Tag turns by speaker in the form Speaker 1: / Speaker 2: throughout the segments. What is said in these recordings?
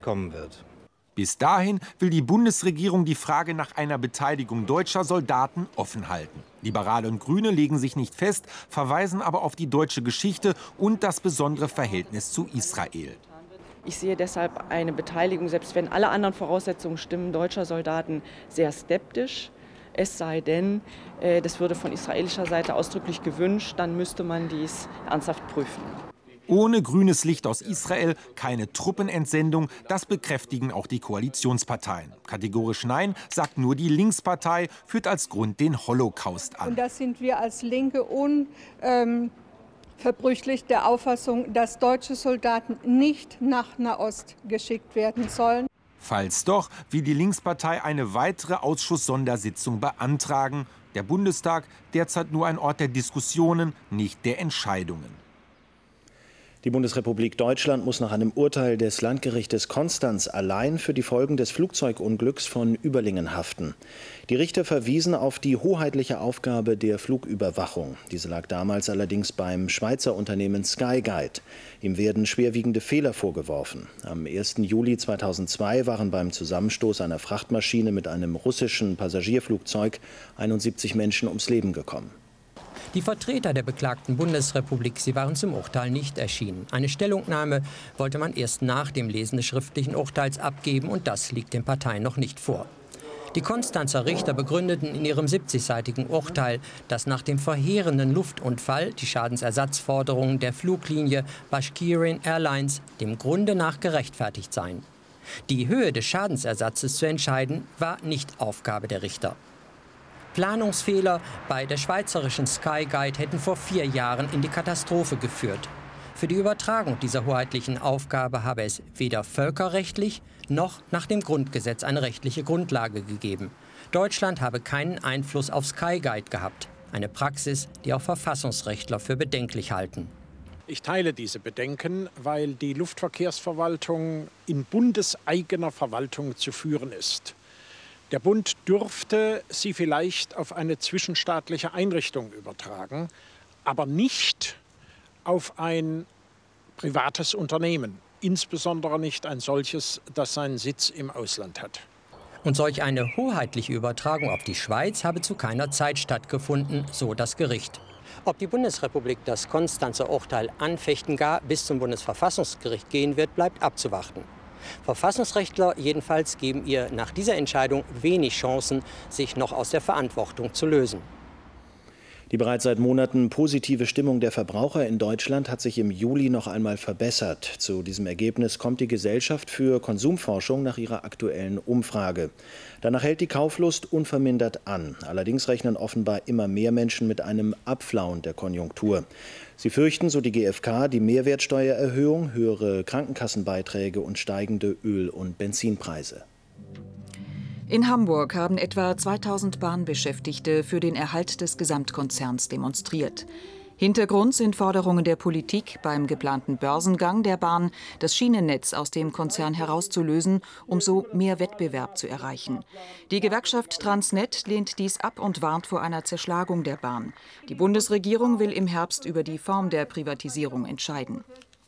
Speaker 1: kommen wird.
Speaker 2: Bis dahin will die Bundesregierung die Frage nach einer Beteiligung deutscher Soldaten offen halten. Liberale und Grüne legen sich nicht fest, verweisen aber auf die deutsche Geschichte und das besondere Verhältnis zu Israel.
Speaker 3: Ich sehe deshalb eine Beteiligung, selbst wenn alle anderen Voraussetzungen stimmen, deutscher Soldaten sehr skeptisch. Es sei denn, das würde von israelischer Seite ausdrücklich gewünscht, dann müsste man dies ernsthaft prüfen.
Speaker 2: Ohne grünes Licht aus Israel keine Truppenentsendung, das bekräftigen auch die Koalitionsparteien. Kategorisch Nein sagt nur die Linkspartei, führt als Grund den Holocaust an.
Speaker 4: Und das sind wir als Linke unverbrüchlich der Auffassung, dass deutsche Soldaten nicht nach Nahost geschickt werden sollen.
Speaker 2: Falls doch, will die Linkspartei eine weitere Ausschuss-Sondersitzung beantragen. Der Bundestag derzeit nur ein Ort der Diskussionen, nicht der Entscheidungen.
Speaker 5: Die Bundesrepublik Deutschland muss nach einem Urteil des Landgerichtes Konstanz allein für die Folgen des Flugzeugunglücks von Überlingen haften. Die Richter verwiesen auf die hoheitliche Aufgabe der Flugüberwachung. Diese lag damals allerdings beim Schweizer Unternehmen Skyguide. Ihm werden schwerwiegende Fehler vorgeworfen. Am 1. Juli 2002 waren beim Zusammenstoß einer Frachtmaschine mit einem russischen Passagierflugzeug 71 Menschen ums Leben gekommen.
Speaker 6: Die Vertreter der beklagten Bundesrepublik, sie waren zum Urteil nicht erschienen. Eine Stellungnahme wollte man erst nach dem Lesen des schriftlichen Urteils abgeben, und das liegt den Parteien noch nicht vor. Die Konstanzer Richter begründeten in ihrem 70-seitigen Urteil, dass nach dem verheerenden Luftunfall die Schadensersatzforderungen der Fluglinie Bashkirian Airlines dem Grunde nach gerechtfertigt seien. Die Höhe des Schadensersatzes zu entscheiden, war nicht Aufgabe der Richter. Planungsfehler bei der schweizerischen Skyguide hätten vor 4 Jahren in die Katastrophe geführt. Für die Übertragung dieser hoheitlichen Aufgabe habe es weder völkerrechtlich noch nach dem Grundgesetz eine rechtliche Grundlage gegeben. Deutschland habe keinen Einfluss auf Skyguide gehabt. Eine Praxis, die auch Verfassungsrechtler für bedenklich halten.
Speaker 7: Ich teile diese Bedenken, weil die Luftverkehrsverwaltung in bundeseigener Verwaltung zu führen ist. Der Bund dürfte sie vielleicht auf eine zwischenstaatliche Einrichtung übertragen, aber nicht auf ein privates Unternehmen, insbesondere nicht ein solches, das seinen Sitz im Ausland hat.
Speaker 6: Und solch eine hoheitliche Übertragung auf die Schweiz habe zu keiner Zeit stattgefunden, so das Gericht. Ob die Bundesrepublik das Konstanzer Urteil anfechten, gar bis zum Bundesverfassungsgericht gehen wird, bleibt abzuwarten. Verfassungsrechtler jedenfalls geben ihr nach dieser Entscheidung wenig Chancen, sich noch aus der Verantwortung zu lösen.
Speaker 5: Die bereits seit Monaten positive Stimmung der Verbraucher in Deutschland hat sich im Juli noch einmal verbessert. Zu diesem Ergebnis kommt die Gesellschaft für Konsumforschung nach ihrer aktuellen Umfrage. Danach hält die Kauflust unvermindert an. Allerdings rechnen offenbar immer mehr Menschen mit einem Abflauen der Konjunktur. Sie fürchten, so die GfK, die Mehrwertsteuererhöhung, höhere Krankenkassenbeiträge und steigende Öl- und Benzinpreise.
Speaker 8: In Hamburg haben etwa 2000 Bahnbeschäftigte für den Erhalt des Gesamtkonzerns demonstriert. Hintergrund sind Forderungen der Politik, beim geplanten Börsengang der Bahn das Schienennetz aus dem Konzern herauszulösen, um so mehr Wettbewerb zu erreichen. Die Gewerkschaft Transnet lehnt dies ab und warnt vor einer Zerschlagung der Bahn. Die Bundesregierung will im Herbst über die Form der Privatisierung entscheiden.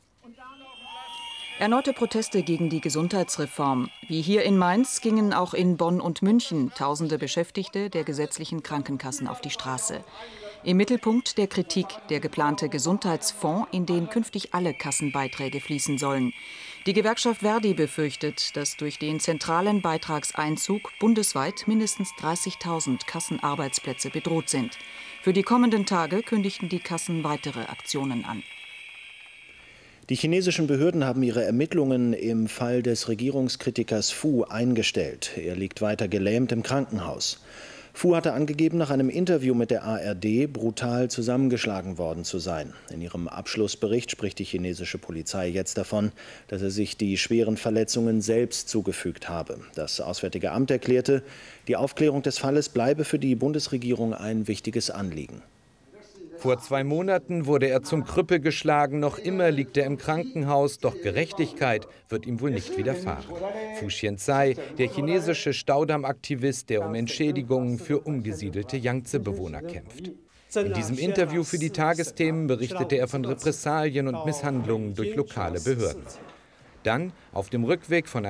Speaker 8: Erneute Proteste gegen die Gesundheitsreform. Wie hier in Mainz gingen auch in Bonn und München tausende Beschäftigte der gesetzlichen Krankenkassen auf die Straße. Im Mittelpunkt der Kritik der geplante Gesundheitsfonds, in den künftig alle Kassenbeiträge fließen sollen. Die Gewerkschaft Verdi befürchtet, dass durch den zentralen Beitragseinzug bundesweit mindestens 30.000 Kassenarbeitsplätze bedroht sind. Für die kommenden Tage kündigten die Kassen weitere Aktionen an.
Speaker 5: Die chinesischen Behörden haben ihre Ermittlungen im Fall des Regierungskritikers Fu eingestellt. Er liegt weiter gelähmt im Krankenhaus. Fu hatte angegeben, nach einem Interview mit der ARD brutal zusammengeschlagen worden zu sein. In ihrem Abschlussbericht spricht die chinesische Polizei jetzt davon, dass er sich die schweren Verletzungen selbst zugefügt habe. Das Auswärtige Amt erklärte, die Aufklärung des Falles bleibe für die Bundesregierung ein wichtiges Anliegen.
Speaker 9: Vor 2 Monaten wurde er zum Krüppel geschlagen, noch immer liegt er im Krankenhaus, doch Gerechtigkeit wird ihm wohl nicht widerfahren. Fu Xianzai, der chinesische Staudamm-Aktivist, der um Entschädigungen für umgesiedelte Yangtze-Bewohner kämpft. In diesem Interview für die Tagesthemen berichtete er von Repressalien und Misshandlungen durch lokale Behörden. Dann, auf dem Rückweg von